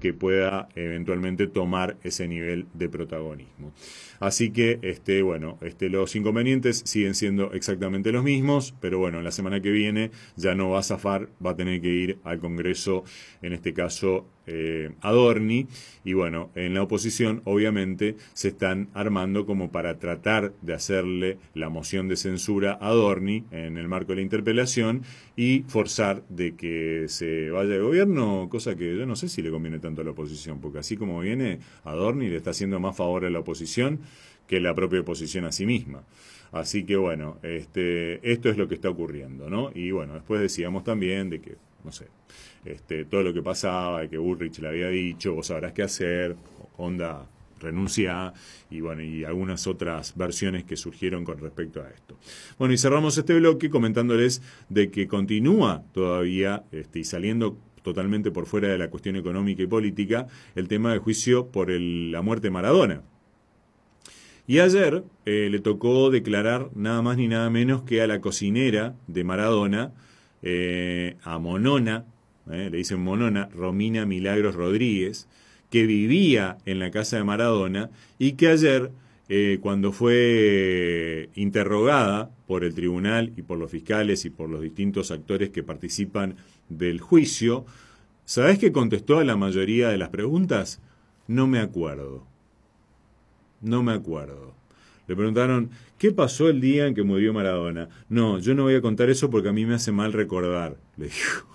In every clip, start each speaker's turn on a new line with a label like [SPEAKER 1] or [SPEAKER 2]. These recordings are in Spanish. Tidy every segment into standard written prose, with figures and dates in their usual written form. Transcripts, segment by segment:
[SPEAKER 1] que pueda eventualmente tomar ese nivel de protagonismo. Así que, los inconvenientes siguen siendo exactamente los mismos, pero bueno, la semana que viene ya no va a zafar, va a tener que ir al Congreso, en este caso Adorni, y bueno, en la oposición obviamente se están armando como para tratar de hacerle la moción de censura a Adorni en el marco de la interpelación y forzar de que se vaya de gobierno, cosa que yo no sé si le conviene tanto a la oposición, porque así como viene, Adorni le está haciendo más favor a la oposición que la propia oposición a sí misma. Así que bueno, esto es lo que está ocurriendo, ¿no? Y bueno, después decíamos también de que, no sé, todo lo que pasaba, que Bullrich le había dicho, vos sabrás qué hacer, onda, renuncia, y bueno, y algunas otras versiones que surgieron con respecto a esto. Bueno, y cerramos este bloque comentándoles de que continúa todavía, y saliendo totalmente por fuera de la cuestión económica y política, el tema del juicio por la muerte de Maradona. Y ayer le tocó declarar nada más ni nada menos que a la cocinera de Maradona, a Monona, le dicen Monona, Romina Milagros Rodríguez, que vivía en la casa de Maradona y que ayer, cuando fue interrogada por el tribunal y por los fiscales y por los distintos actores que participan del juicio, ¿sabés qué contestó a la mayoría de las preguntas? No me acuerdo. No me acuerdo. Le preguntaron, ¿qué pasó el día en que murió Maradona? No, yo no voy a contar eso porque a mí me hace mal recordar, le dijo.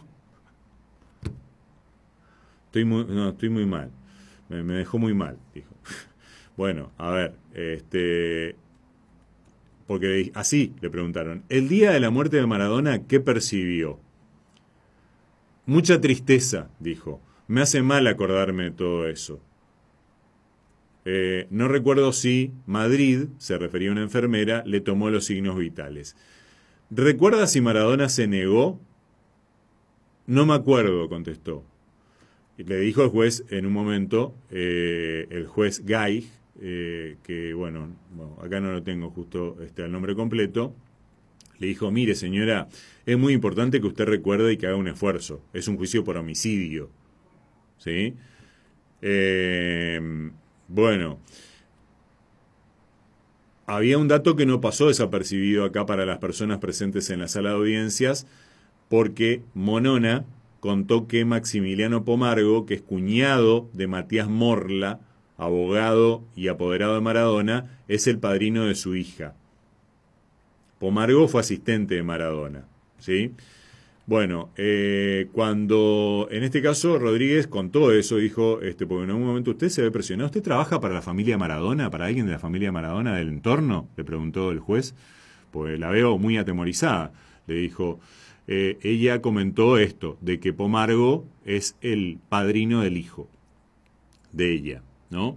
[SPEAKER 1] Estoy muy mal. Me dejó muy mal, dijo. Bueno, a ver, porque así le preguntaron, el día de la muerte de Maradona, ¿qué percibió? Mucha tristeza, dijo. Me hace mal acordarme de todo eso. No recuerdo si Madrid, se refería a una enfermera, le tomó los signos vitales. ¿Recuerda si Maradona se negó? No me acuerdo, contestó. Y le dijo el juez en un momento, el juez Gay, que bueno, acá no lo tengo justo el nombre completo, le dijo, mire señora, es muy importante que usted recuerde y que haga un esfuerzo. Es un juicio por homicidio. ¿Sí? Bueno, había un dato que no pasó desapercibido acá para las personas presentes en la sala de audiencias, porque Monona contó que Maximiliano Pomargo, que es cuñado de Matías Morla, abogado y apoderado de Maradona, es el padrino de su hija. Pomargo fue asistente de Maradona, ¿sí? Bueno, cuando en este caso Rodríguez contó eso, dijo, porque en algún momento usted se ve presionado, ¿usted trabaja para la familia Maradona, para alguien de la familia Maradona del entorno? Le preguntó el juez, pues la veo muy atemorizada. Le dijo, ella comentó esto, de que Pomargo es el padrino del hijo de ella, ¿no?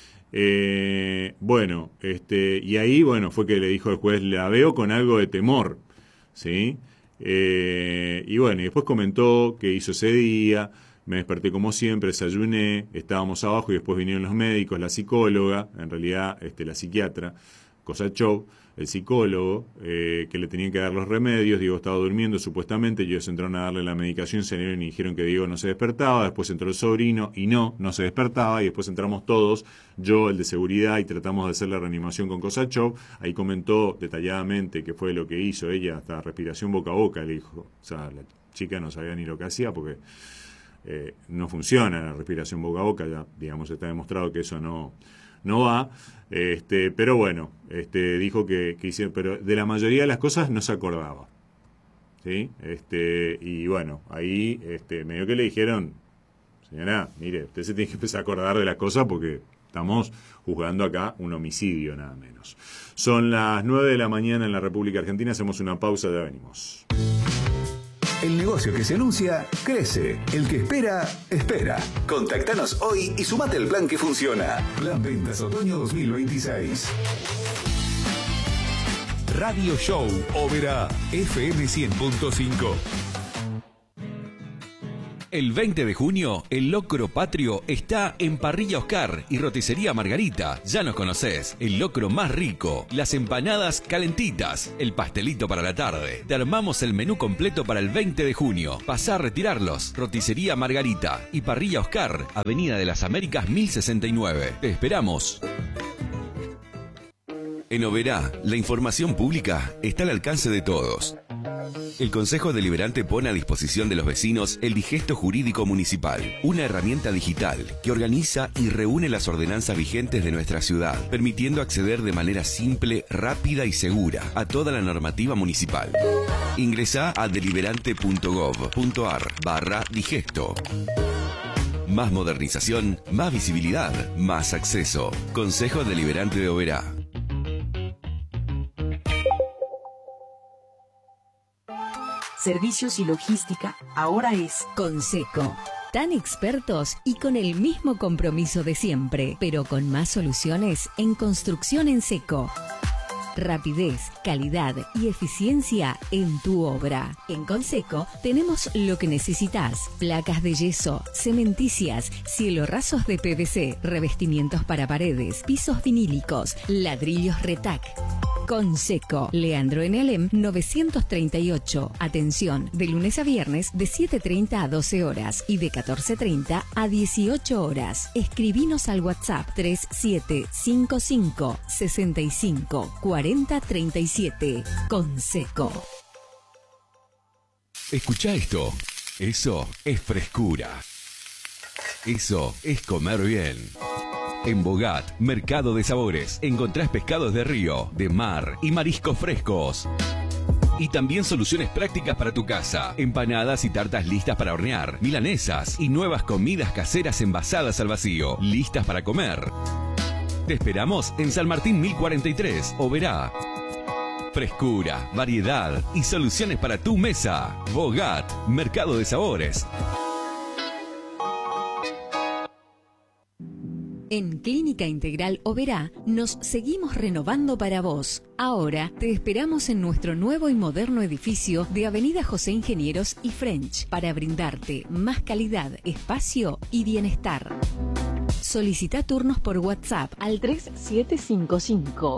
[SPEAKER 1] Bueno, y ahí, bueno, fue que le dijo el juez, la veo con algo de temor, ¿sí? Y bueno, y después comentó que hizo ese día, me desperté como siempre, desayuné, estábamos abajo y después vinieron los médicos, la psicóloga, en realidad la psiquiatra, Kosachov, el psicólogo, que le tenían que dar los remedios. Diego estaba durmiendo supuestamente, ellos entraron a darle la medicación, salieron y dijeron que Diego no se despertaba, después entró el sobrino y no se despertaba, y después entramos todos, yo, el de seguridad, y tratamos de hacer la reanimación con Kosachov. Ahí comentó detalladamente qué fue lo que hizo ella, hasta respiración boca a boca, le dijo. O sea, la chica no sabía ni lo que hacía porque no funciona la respiración boca a boca, ya digamos está demostrado que eso no va, pero bueno, dijo que hicieron, pero de la mayoría de las cosas no se acordaba, ¿sí? Y bueno, ahí medio que le dijeron, señora, mire, usted se tiene que empezar a acordar de las cosas porque estamos juzgando acá un homicidio, nada menos. Son las 9 de la mañana en la República Argentina, hacemos una pausa, ya venimos.
[SPEAKER 2] El negocio que se anuncia, crece. El que espera, espera. Contactanos hoy y sumate al plan que funciona. Plan Ventas Otoño 2026.
[SPEAKER 3] Radio Show Ópera FM 100.5. El 20 de junio, el locro patrio está en Parrilla Oscar y Roticería Margarita. Ya nos conocés, el locro más rico, las empanadas calentitas, el pastelito para la tarde. Te armamos el menú completo para el 20 de junio. Pasá a retirarlos. Roticería Margarita y Parrilla Oscar, Avenida de las Américas 1069. Te esperamos. En Oberá, la información pública está al alcance de todos. El Consejo Deliberante pone a disposición de los vecinos el Digesto Jurídico Municipal, una herramienta digital que organiza y reúne las ordenanzas vigentes de nuestra ciudad, permitiendo acceder de manera simple, rápida y segura a toda la normativa municipal. Ingresá a deliberante.gov.ar/digesto. Más modernización, más visibilidad, más acceso. Consejo Deliberante de Oberá.
[SPEAKER 4] Servicios y logística ahora es
[SPEAKER 5] Conseco. Tan expertos y con el mismo compromiso de siempre, pero con más soluciones en construcción en seco. Rapidez, calidad y eficiencia en tu obra. En Conseco tenemos lo que necesitas: placas de yeso, cementicias, cielorrasos de PVC, revestimientos para paredes, pisos vinílicos, ladrillos Retac. Conseco, Leandro N. Alem 938. Atención, de lunes a viernes de 7:30 a 12 horas y de 14:30 a 18 horas. Escribinos al WhatsApp 3755 65 40 37. Conseco.
[SPEAKER 3] Escuchá esto. Eso es frescura. Eso es comer bien. En Bogat, Mercado de Sabores, encontrás pescados de río, de mar y mariscos frescos. Y también soluciones prácticas para tu casa, empanadas y tartas listas para hornear, milanesas y nuevas comidas caseras envasadas al vacío, listas para comer. Te esperamos en San Martín 1043, Oberá. Frescura, variedad y soluciones para tu mesa. Bogat, Mercado de Sabores.
[SPEAKER 5] En Clínica Integral Oberá nos seguimos renovando para vos. Ahora te esperamos en nuestro nuevo y moderno edificio de Avenida José Ingenieros y French para brindarte más calidad, espacio y bienestar. Solicita turnos por WhatsApp al 3755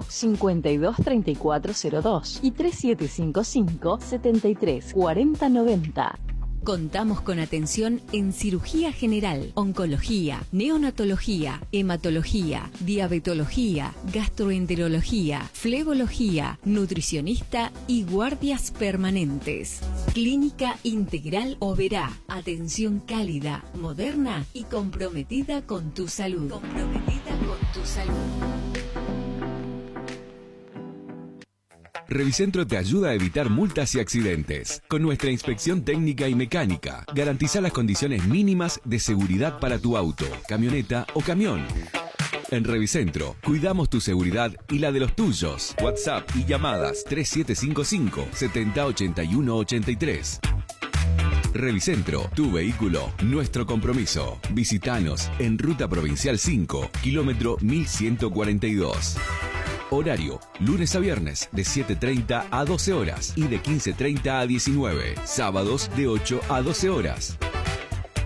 [SPEAKER 5] 523402 y 3755 734090. Contamos con atención en cirugía general, oncología, neonatología, hematología, diabetología, gastroenterología, flebología, nutricionista y guardias permanentes. Clínica Integral Oberá. Atención cálida, moderna y comprometida con tu salud.
[SPEAKER 3] Revicentro te ayuda a evitar multas y accidentes. Con nuestra inspección técnica y mecánica, garantiza las condiciones mínimas de seguridad para tu auto, camioneta o camión. En Revicentro, cuidamos tu seguridad y la de los tuyos. WhatsApp y llamadas 3755 708183. Revicentro, tu vehículo, nuestro compromiso. Visítanos en Ruta Provincial 5, kilómetro 1142. Horario, lunes a viernes de 7:30 a 12 horas y de 15:30 a 19. Sábados de 8 a 12 horas.